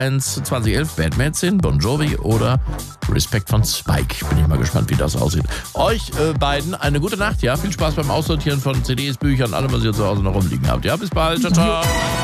2011 Bad Medicine, Bon Jovi oder Respect von Spike. Bin ich mal gespannt, wie das aussieht. Euch beiden eine gute Nacht, ja? Viel Spaß beim Aussortieren von CDs, Büchern, allem, was ihr zu Hause noch rumliegen habt. Ja, bis bald. Ciao, ciao.